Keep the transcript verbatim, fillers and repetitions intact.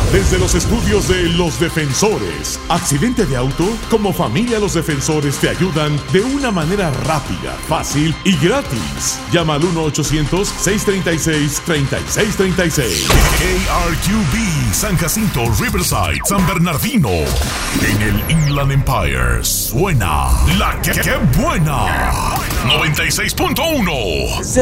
Desde los estudios de Los Defensores. ¿Accidente de auto? Como familia Los Defensores te ayudan de una manera rápida, fácil y gratis. Llama al uno ochocientos, seiscientos treinta y seis, treinta y seis treinta y seis. K R Q B, San Jacinto, Riverside, San Bernardino. En el Inland Empire suena La Que, que Buena. noventa y seis punto uno.